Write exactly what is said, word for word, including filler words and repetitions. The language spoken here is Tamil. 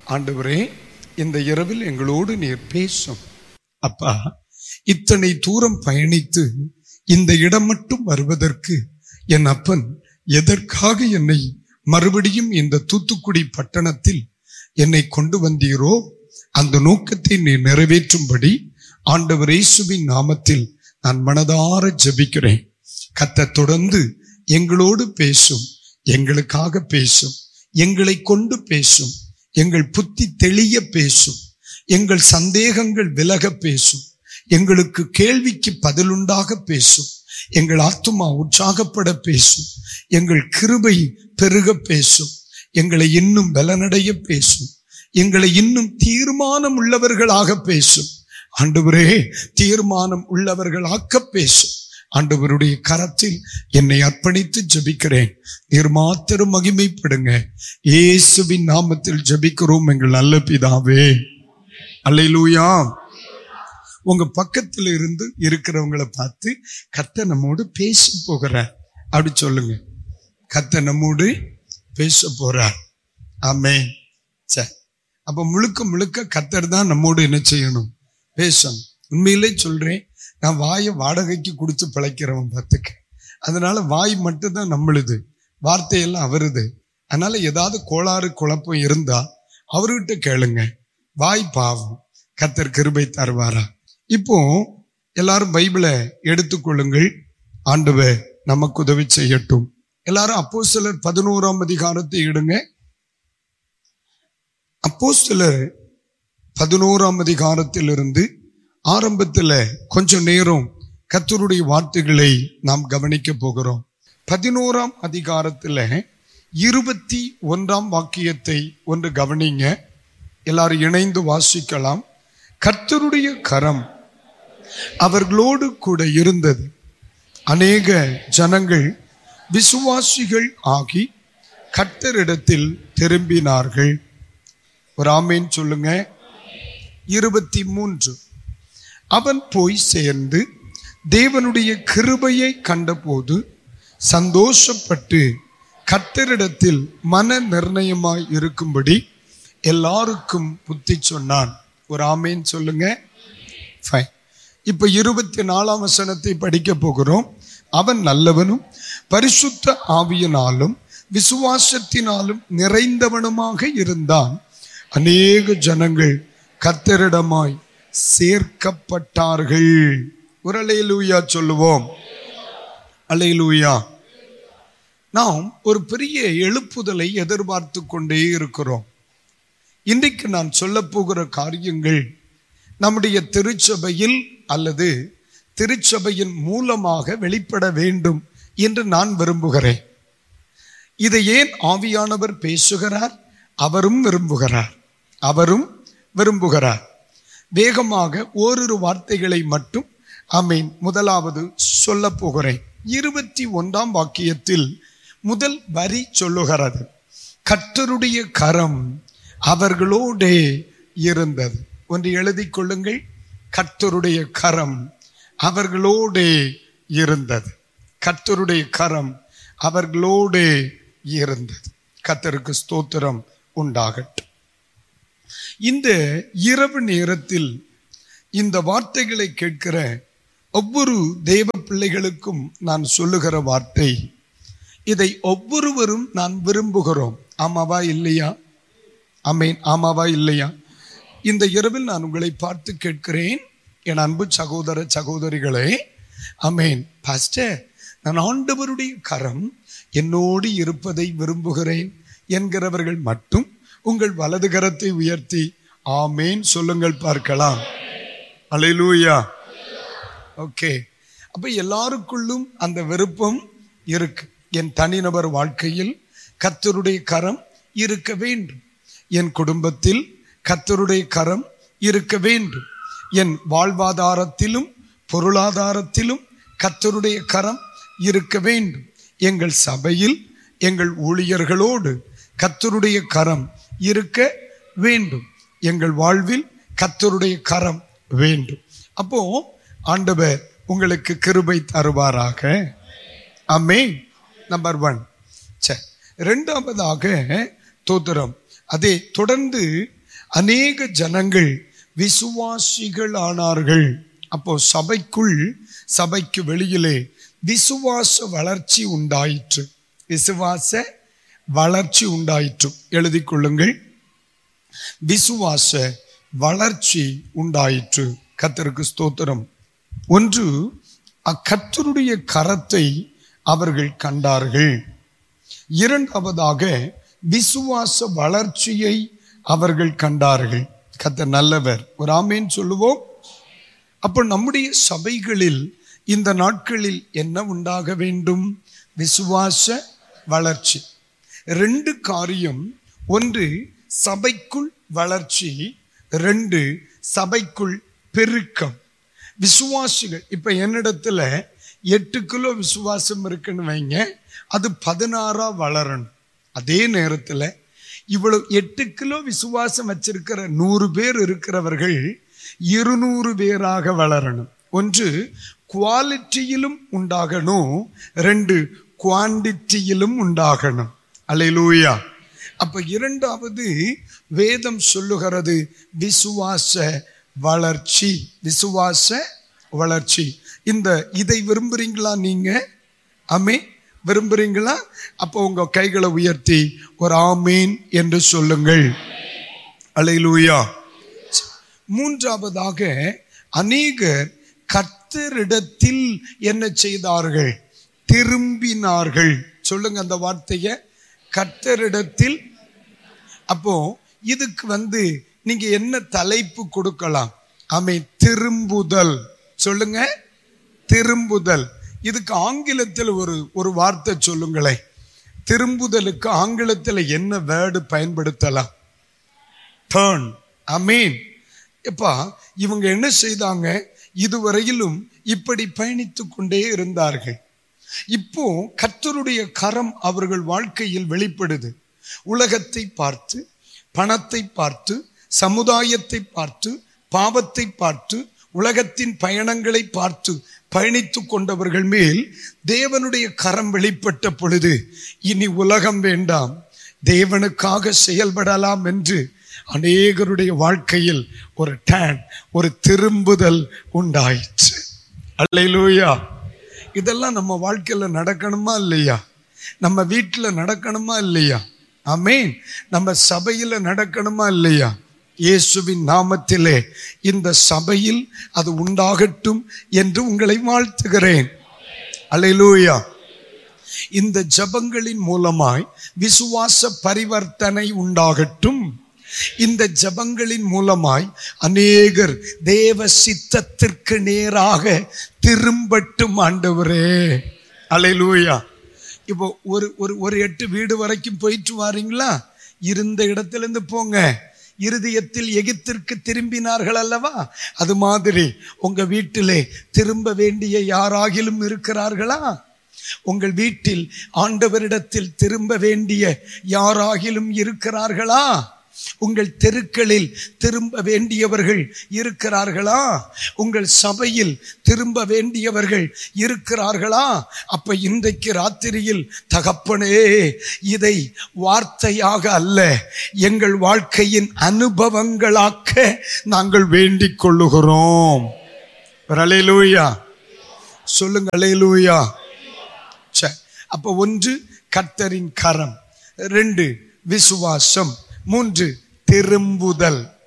ஆண்டவரே, இந்த இரவில் எங்களோடு நீர் பேசும். அப்பா, இத்தனை தூரம் பயணித்து இந்த இடம் மட்டும் வருவதற்கு என் அப்பன் எதற்காக என்னை மறுபடியும் இந்த தூத்துக்குடி பட்டணத்தில் என்னை கொண்டு வந்தீரோ அந்த நோக்கத்தை நீ நிறைவேற்றும்படி ஆண்டவர் இயேசுவின் நாமத்தில் நான் மனதார ஜெபிக்கிறேன். கர்த்தர் தொடர்ந்து எங்களோடு பேசும், எங்களுக்காக பேசும், எங்களை கொண்டு பேசும், எங்கள் புத்தி தெளிய பேசும், எங்கள் சந்தேகங்கள் விலக பேசும், எங்களுக்கு கேள்விக்கு பதிலுண்டாக பேசும், எங்கள் ஆத்துமா உற்சாகப்பட பேசும், எங்கள் கிருபை பெருக பேசும், எங்களை இன்னும் பலனடைய பேசும், எங்களை இன்னும் தீர்மானம் உள்ளவர்களாக பேசும். ஆண்டவரே, தீர்மானம் உள்ளவர்களாக்க பேசும். ஆண்டவருடைய கரத்தில் என்னை அர்ப்பணித்து ஜெபிக்கிறேன். நீர் மாத்திரம் மகிமைப்படுங்க. இயேசுவின் நாமத்தில் ஜெபிக்கிறோம் எங்கள் நல்ல பிதாவே. அல்லேலூயா. உங்க பக்கத்தில் இருந்து இருக்கிறவங்களை பார்த்து கர்த்தர் நம்மோடு பேச போகிறார் அப்படி சொல்லுங்க. கர்த்தர் நம்மோடு பேச போறார். ஆமென். சரி, அப்ப முழுக்க முழுக்க கர்த்தர் தான் நம்மோடு என்ன செய்யணும்? பேசணும். உண்மையிலே சொல்றேன், நான் வாயை வாடகைக்கு கொடுத்து பிழைக்கிறவன் பார்த்துக்க. அதனால வாய் மட்டும்தான் நம்மளுது, வார்த்தையெல்லாம் அவருது. அதனால ஏதாவது கோளாறு குழப்பம் இருந்தா அவர்கிட்ட கேளுங்க. வாய் பாவம், கர்த்தர் கிருபை தருவாரா. இப்போ எல்லாரும் பைபிளை எடுத்துக்கொள்ளுங்கள். ஆண்டவர் நமக்கு உதவி செய்யட்டும். எல்லாரும் அப்போஸ்தலர் பதினோராம் அதிகாரத்தை எடுங்க. அப்போஸ்தலர் பதினோராம் அதிகாரத்திலிருந்து ஆரம்பத்துல கொஞ்சம் நேரம் கர்த்தருடைய வார்த்தைகளை நாம் கவனிக்க போகிறோம். பதினோராம் அதிகாரத்துல இருபத்தி ஒன்றாம் வாக்கியத்தை ஒன்று கவனிங்க. எல்லாரும் இணைந்து வாசிக்கலாம். கர்த்தருடைய கரம் அவர்களோடு கூட இருந்தது. அநேக ஜனங்கள் விசுவாசிகள் ஆகி கர்த்தரிடத்தில் திரும்பினார்கள். ஒரு ஆமேன் சொல்லுங்க. இருபத்தி மூன்று அவன் போய் சேர்ந்து தேவனுடைய கிருபையை கண்டபோது சந்தோஷப்பட்டு கர்த்தரிடத்தில் மன நிர்ணயமாய் இருக்கும்படி எல்லாருக்கும் புத்தி சொன்னான். ஒரு ஆமேன் சொல்லுங்க. ஃபைன். இப்ப இருபத்தி நாலாம் வசனத்தை படிக்க போகிறோம். அவன் நல்லவனும் பரிசுத்த ஆவியினாலும் விசுவாசத்தினாலும் நிறைந்தவனுமாக இருந்தான். அநேக ஜனங்கள் கர்த்தரிடமாய் சேர்க்கப்பட்டார்கள். ஒரு அல்லேலூயா சொல்லுவோம். அல்லேலூயா. நாம் ஒரு பெரிய எழுப்புதலை எதிர்பார்த்து கொண்டே இருக்கிறோம். இன்றைக்கு நான் சொல்ல போகிற காரியங்கள் நம்முடைய திருச்சபையில் அல்லது திருச்சபையின் மூலமாக வெளிப்பட வேண்டும் என்று நான் விரும்புகிறேன். இதை ஏன் ஆவியானவர் பேசுகிறார்? அவரும் விரும்புகிறார். அவரும் விரும்புகிறார். வேகமாக ஓரிரு வார்த்தைகளை மட்டும் ஆமென் முதலாவது சொல்ல போகிறேன். இருபத்தி ஒன்றாம் வாக்கியத்தில் முதல் வரி சொல்லுகிறது, கர்த்தருடைய கரம் அவர்களோடே இருந்தது. ஒன்று எழுதி கொள்ளுங்கள். கர்த்தருடைய கரம் அவர்களோடே இருந்தது. கர்த்தருடைய கரம் அவர்களோடே இருந்தது. கர்த்தருக்கு ஸ்தோத்திரம் உண்டாகட்டும். இந்த இரவு நேரத்தில் இந்த வார்த்தைகளை கேட்கிற ஒவ்வொரு தேவ பிள்ளைகளுக்கும் நான் சொல்லுகிற வார்த்தை, இதை ஒவ்வொருவரும் நான் விரும்புகிறோம். ஆமாவா இல்லையா? ஆமென். ஆமாவா இல்லையா? இந்த இரவில் நான் உங்களை பார்த்து கேட்கிறேன், என் அன்பு சகோதர சகோதரிகளே. ஆமென். பாஸ்டர், நான் ஆண்டவருடைய கரம் என்னோடு இருப்பதை விரும்புகிறேன் என்கிறவர்கள் மட்டும் உங்கள் வலது கரத்தை உயர்த்தி ஆமேன் சொல்லுங்கள் பார்க்கலாம். அல்லேலூயா. ஓகே. அப்ப எல்லாருக்குள்ளும் அந்த விருப்பம் இருக்கு. என் தனிநபர் வாழ்க்கையில் கர்த்தருடைய கரம் இருக்க வேண்டும். என் குடும்பத்தில் கர்த்தருடைய கரம் இருக்க வேண்டும். என் வாழ்வாதாரத்திலும் பொருளாதாரத்திலும் கர்த்தருடைய கரம் இருக்க வேண்டும். எங்கள் சபையில் எங்கள் ஊழியர்களோடு கர்த்தருடைய கரம் இருக்க வேண்டும். எங்கள் வாழ்வில் கர்த்தருடைய கரம் வேண்டும். அப்போ ஆண்டவர் உங்களுக்கு கிருபை தருவாராக. ஆமென். Number one. சரி, இரண்டாவதாக தோத்திரம் அதே தொடர்ந்து அநேக ஜனங்கள் விசுவாசிகள் ஆனார்கள். அப்போ சபைக்குள் சபைக்கு வெளியிலே விசுவாச வளர்ச்சி உண்டாயிற்று. விசுவாச வளர்ச்சி உண்டாயிற்று. எழுதி கொள்ளுங்கள், விசுவாச வளர்ச்சி உண்டாயிற்று. கர்த்தருக்கு ஸ்தோத்திரம். ஒன்று, அக்கர்த்தருடைய கரத்தை அவர்கள் கண்டார்கள். இரண்டாவதாக விசுவாச வளர்ச்சியை அவர்கள் கண்டார்கள். கர்த்தர் நல்லவர். ஒரு ஆமேன் சொல்லுவோம். அப்போ நம்முடைய சபைகளில் இந்த நாட்களில் என்ன உண்டாக வேண்டும்? விசுவாச வளர்ச்சி. ரெண்டு காரியம். ஒன்று சபைக்குள் வளர்ச்சி, ரெண்டு சபைக்குள் பெருக்கம். விசுவாசிகள் இப்ப என்னிடத்துல எட்டு கிலோ விசுவாசம் இருக்குன்னு வைங்க, அது பதினாறா வளரணும். அதே நேரத்தில் இவ்வளவு எட்டு கிலோ விசுவாசம் வச்சிருக்கிற நூறு பேர் இருக்கிறவர்கள் இருநூறு பேராக வளரணும். ஒன்று குவாலிட்டியிலும் உண்டாகணும், ரெண்டு குவான்டிட்டியிலும் உண்டாகணும். அல்லேலூயா. அப்ப இரண்டாவது வேதம் சொல்லுகிறது விசுவாச வளர்ச்சி. விசுவாச வளர்ச்சி. இந்த இதை விரும்புறீங்களா? நீங்க ஆமே விரும்புறீங்களா? அப்போ உங்க கைகளை உயர்த்தி ஒரு ஆமீன் என்று சொல்லுங்கள். அல்லேலூயா. மூன்றாவதாக அநேகர் கர்த்தரிடத்தில் என்ன செய்தார்கள்? திரும்பினார்கள். சொல்லுங்க அந்த வார்த்தையை, கர்த்தரிடத்தில். அப்போ இதுக்கு வந்து நீங்க என்ன தலைப்பு கொடுக்கலாம்? ஆமே, திரும்புதல். சொல்லுங்க, திரும்புதல். இதுக்கு ஆங்கிலத்தில் ஒரு ஒரு வார்த்தை சொல்லுங்களேன். திரும்புதலுக்கு ஆங்கிலத்தில் என்ன வேர்டு பயன்படுத்தலாம்? டர்ன். ஆமீன். எப்பா இவங்க என்ன செய்தாங்க? இதுவரையிலும் இப்படி பயணித்து கொண்டே இருந்தார்கள். இப்போ கர்த்தருடைய கரம் அவர்கள் வாழ்க்கையில் வெளிப்படுது. உலகத்தை பார்த்து, பணத்தை பார்த்து, சமுதாயத்தை பார்த்து, பாவத்தை பார்த்து, உலகத்தின் பயணங்களை பார்த்து பயணித்து கொண்டவர்கள் மேல் தேவனுடைய கரம் வெளிப்பட்ட பொழுது, இனி உலகம் வேண்டாம், தேவனுக்காக செயல்படலாம் என்று அநேகருடைய வாழ்க்கையில் ஒரு டேன், ஒரு திரும்புதல் உண்டாயிற்று. அல்லேலூயா. இதெல்லாம் நம்ம வாழ்க்கையில நடக்கணுமா இல்லையா? நம்ம வீட்டில் நடக்கணுமா இல்லையா? ஆமேன். நம்ம சபையில நடக்கணுமா இல்லையா? இயேசுவின் நாமத்திலே இந்த சபையில் அது உண்டாகட்டும் என்று உங்களை வாழ்த்துகிறேன். அல்லேலூயா. இந்த ஜபங்களின் மூலமாய் விசுவாச பரிவர்த்தனை உண்டாகட்டும். இந்த ஜபங்களின் மூலமாய் அநேகர் தேவ சித்தத்திற்கு நேராக திரும்பட்டும் ஆண்டவரே. அல்லேலூயா. இப்போ ஒரு ஒரு ஒரு எட்டு வீடு வரைக்கும் போயிட்டு வாரீங்களா? இருந்த இடத்துல இருந்து போங்க. இருதயத்தில் எகிப்திற்கு திரும்பினார்கள் அல்லவா? அது மாதிரி உங்க வீட்டிலே திரும்ப வேண்டிய யாராகிலும் இருக்கிறார்களா? உங்கள் வீட்டில் ஆண்டவரிடத்தில் திரும்ப வேண்டிய யாராகிலும் இருக்கிறார்களா? உங்கள் தெருக்களில் திரும்ப வேண்டியவர்கள் இருக்கிறார்களா? உங்கள் சபையில் திரும்ப வேண்டியவர்கள் இருக்கிறார்களா? அப்ப இன்றைக்கு ராத்திரியில் தகப்பனே, இதை வார்த்தையாக அல்ல, எங்கள் வாழ்க்கையின் அனுபவங்களாக்க நாங்கள் வேண்டிக் கொள்ளுகிறோம். அல்லேலூயா. சொல்லுங்க அல்லேலூயா. அப்ப ஒன்று கர்த்தரின் கரம், ரெண்டு விசுவாசம், மூன்று திரும்புதல்.